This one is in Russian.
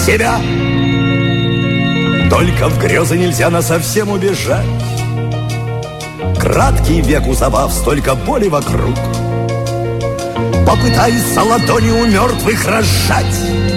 себя. Только в грезы нельзя насовсем убежать. Краткий век у забав, столько боли вокруг. Попытайся ладони у мертвых разжать.